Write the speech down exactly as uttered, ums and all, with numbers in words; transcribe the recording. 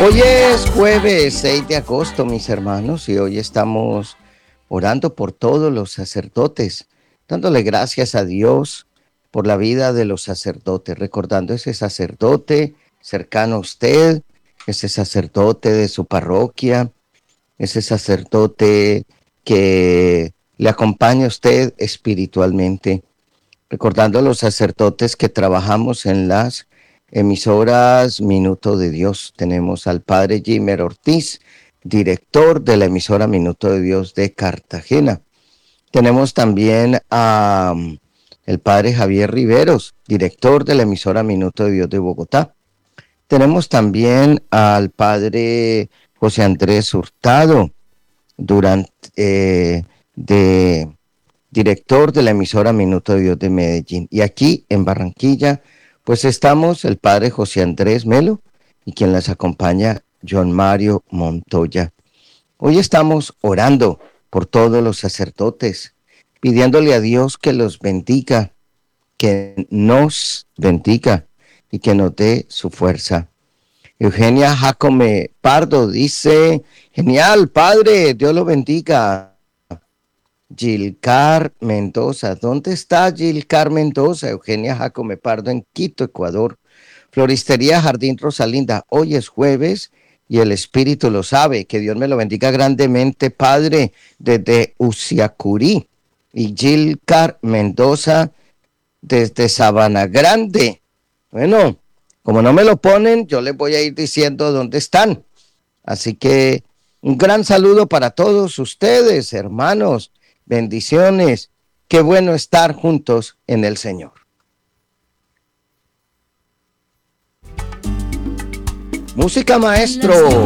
Hoy es jueves seis de agosto, mis hermanos, y hoy estamos orando por todos los sacerdotes, dándole gracias a Dios por la vida de los sacerdotes, recordando ese sacerdote cercano a usted, ese sacerdote de su parroquia, ese sacerdote que le acompaña a usted espiritualmente, recordando a los sacerdotes que trabajamos en las emisoras Minuto de Dios. Tenemos al padre Jimer Ortiz, director de la emisora Minuto de Dios de Cartagena. Tenemos también a um, el padre Javier Riveros, director de la emisora Minuto de Dios de Bogotá. Tenemos también al padre José Andrés Hurtado, durante, eh, de director de la emisora Minuto de Dios de Medellín. Y aquí en Barranquilla, pues estamos el padre José Andrés Melo y quien las acompaña, John Mario Montoya. Hoy estamos orando por todos los sacerdotes, pidiéndole a Dios que los bendiga, que nos bendiga y que nos dé su fuerza. Eugenia Jacome Pardo dice, genial, padre, Dios lo bendiga. Gilcar Mendoza, ¿dónde está Gilcar Mendoza? Eugenia Jacome Pardo en Quito, Ecuador. Floristería Jardín Rosalinda, hoy es jueves y el Espíritu lo sabe. Que Dios me lo bendiga grandemente, Padre, desde Uciacurí. Y Gilcar Mendoza desde Sabana Grande. Bueno, como no me lo ponen, yo les voy a ir diciendo dónde están. Así que un gran saludo para todos ustedes, hermanos. Bendiciones. Qué bueno estar juntos en el Señor. Música, maestro.